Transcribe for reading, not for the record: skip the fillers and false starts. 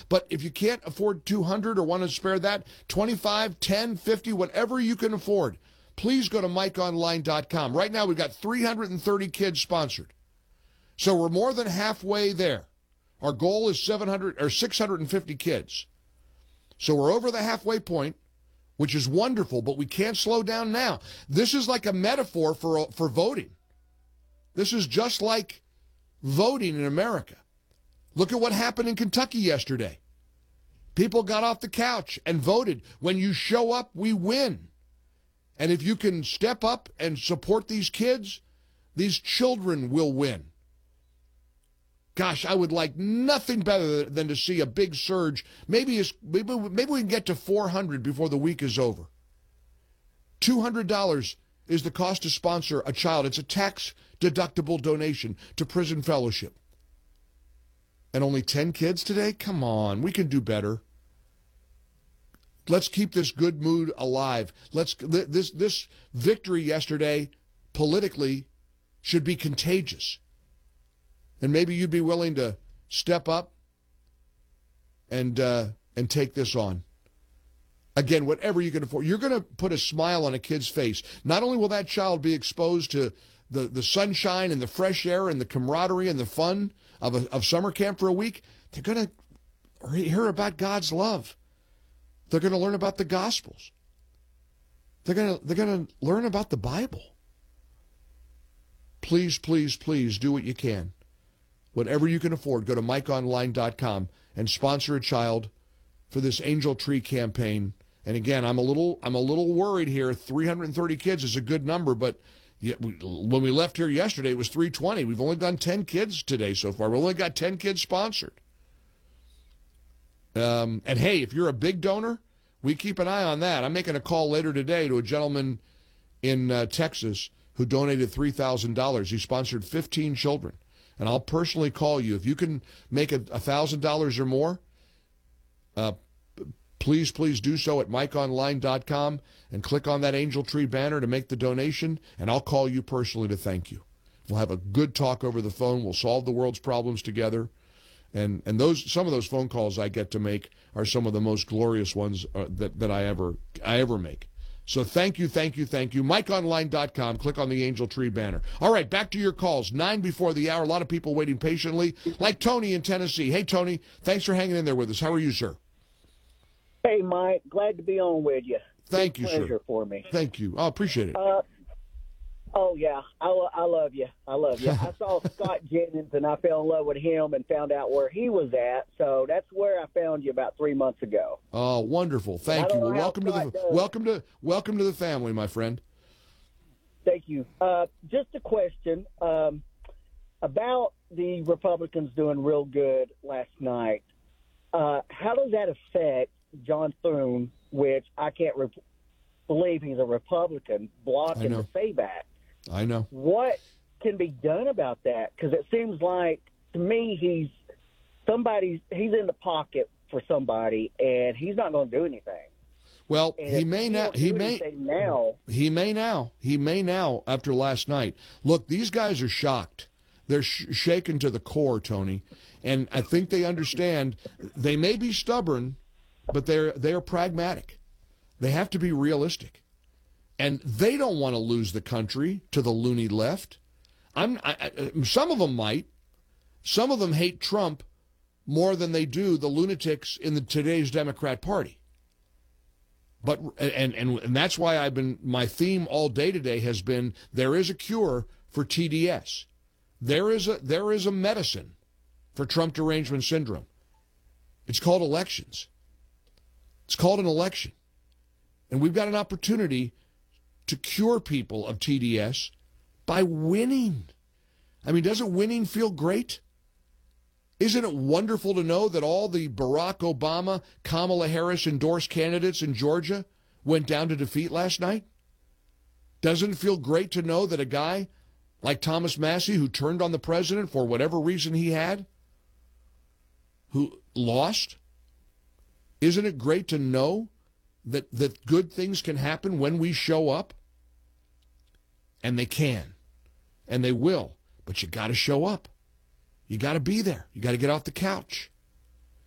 But if you can't afford 200 or want to spare that, 25, 10, 50, whatever you can afford, please go to MikeOnline.com. Right now we've got 330 kids sponsored. So we're more than halfway there. Our goal is 650 kids. So we're over the halfway point, which is wonderful, but we can't slow down now. This is like a metaphor for voting. This is just like voting in America. Look at what happened in Kentucky yesterday. People got off the couch and voted. When you show up, we win. And if you can step up and support these kids, these children will win. Gosh, I would like nothing better than to see a big surge. Maybe we can get to 400 before the week is over. $200 is the cost to sponsor a child. It's a tax-deductible donation to Prison Fellowship. And only 10 kids today? Come on, we can do better. Let's keep this good mood alive. This victory yesterday politically should be contagious. And maybe you'd be willing to step up and take this on. Again, whatever you can afford. You're going to put a smile on a kid's face. Not only will that child be exposed to the sunshine and the fresh air and the camaraderie and the fun of summer camp for a week, they're going to hear about God's love. They're going to learn about the Gospels. They're going to learn about the Bible. Please, please, please do what you can. Whatever you can afford, go to MikeOnline.com and sponsor a child for this Angel Tree campaign. And again, I'm a little worried here. 330 kids is a good number, but when we left here yesterday, it was 320. We've only done 10 kids today so far. We've only got 10 kids sponsored. And hey, if you're a big donor, we keep an eye on that. I'm making a call later today to a gentleman in Texas who donated $3,000. He sponsored 15 children. And I'll personally call you. If you can make $1,000 or more, please do so at MikeOnline.com and click on that Angel Tree banner to make the donation, and I'll call you personally to thank you. We'll have a good talk over the phone. We'll solve the world's problems together. And some of those phone calls I get to make are some of the most glorious ones that I ever make. So thank you. MikeOnline.com. Click on the Angel Tree banner. All right, back to your calls. 9 before the hour. A lot of people waiting patiently, like Tony in Tennessee. Hey, Tony, thanks for hanging in there with us. How are you, sir? Hey, Mike. Glad to be on with you. Thank you, sir. Pleasure for me. Thank you. I appreciate it. Oh, yeah. I love you. I love you. I saw Scott Jennings, and I fell in love with him and found out where he was at. So that's where I found you about 3 months ago. Oh, wonderful. Thank you. Well, welcome to the family, my friend. Thank you. Just a question about the Republicans doing real good last night. How does that affect John Thune, which I can't believe he's a Republican, blocking the SAVE Act? I know. What can be done about that? Because it seems like, to me, he's in the pocket for somebody, and he's not going to do anything. Well, he may now after last night. Look, these guys are shocked. They're shaken to the core, Tony, and I think they understand. They may be stubborn, but they're pragmatic. They have to be realistic. And they don't want to lose the country to the loony left. Some of them might. Some of them hate Trump more than they do the lunatics in today's Democrat Party. But and that's why my theme all day today has been there is a cure for TDS. There is a medicine for Trump derangement syndrome. It's called elections. It's called an election. And we've got an opportunity to cure people of TDS by winning. I mean, doesn't winning feel great? Isn't it wonderful to know that all the Barack Obama, Kamala Harris endorsed candidates in Georgia went down to defeat last night? Doesn't it feel great to know that a guy like Thomas Massie, who turned on the president for whatever reason he had, who lost? Isn't it great to know that good things can happen when we show up? And they can. And they will. But you got to show up. You got to be there. You got to get off the couch.